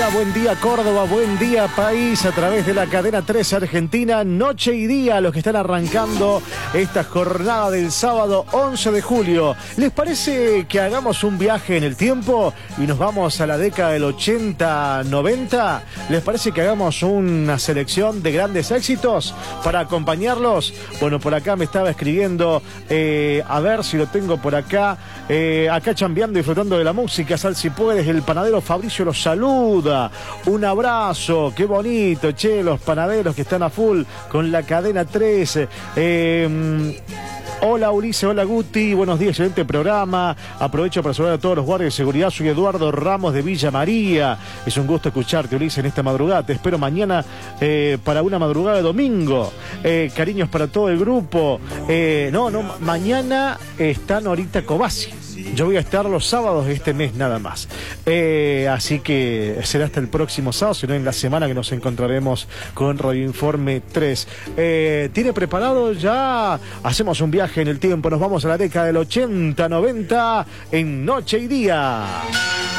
buen día Córdoba, buen día país, a través de la cadena 3 Argentina, noche y día, los que están arrancando esta jornada del sábado 11 de julio. ¿Les parece que hagamos un viaje en el tiempo y nos vamos a la década del 80-90? ¿Les parece que hagamos una selección de grandes éxitos para acompañarlos? Bueno, por acá me estaba escribiendo, a ver si lo tengo por acá, acá chambeando y disfrutando de la música, Sal si puedes, el panadero Fabricio los saluda, un abrazo, qué bonito, che, los panaderos que están a full con la cadena 3. Hola Ulises, hola Guti, buenos días, excelente programa. Aprovecho para saludar a todos los guardias de seguridad. Soy Eduardo Ramos de Villa María. Es un gusto escucharte, Ulises, en esta madrugada. Te espero mañana para una madrugada de domingo. Cariños para todo el grupo. Mañana está Norita Cobasi. Yo voy a estar los sábados de este mes nada más. Así que será hasta el próximo sábado, sino en la semana que nos encontraremos con Radio Informe 3. ¿Tiene preparado ya? Hacemos un viaje en el tiempo. Nos vamos a la década del 80-90 en Noche y Día.